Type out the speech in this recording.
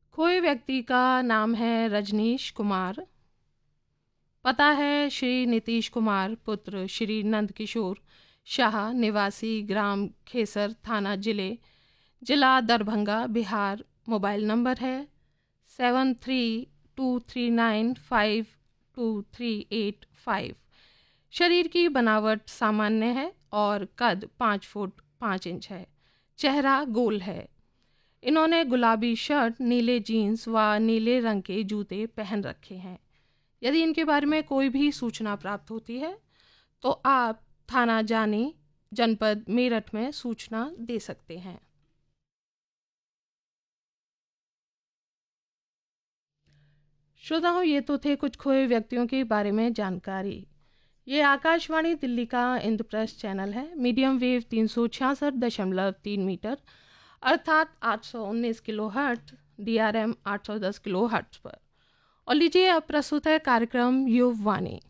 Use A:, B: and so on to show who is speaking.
A: खोए व्यक्ति का नाम है रजनीश कुमार। पता है श्री नीतीश कुमार पुत्र श्री नंद किशोर शाह, निवासी ग्राम खेसर, थाना जिला दरभंगा, बिहार। मोबाइल नंबर है 7323952385। शरीर की बनावट सामान्य है और कद 5 फुट 5 इंच है। चेहरा गोल है। इन्होंने गुलाबी शर्ट, नीले जीन्स व नीले रंग के जूते पहन रखे हैं। यदि इनके बारे में कोई भी सूचना प्राप्त होती है तो आप थाना जानी, जनपद मेरठ में सूचना दे सकते हैं। श्रोताओं, ये तो थे कुछ खोए व्यक्तियों के बारे में जानकारी। ये आकाशवाणी दिल्ली का इंद्रप्रस्थ चैनल है। मीडियम वेव 366.3 मीटर अर्थात 819 kilo hertz, DRM 810 kilo hertz पर। और लीजिए, अब प्रस्तुत है कार्यक्रम युववाणी।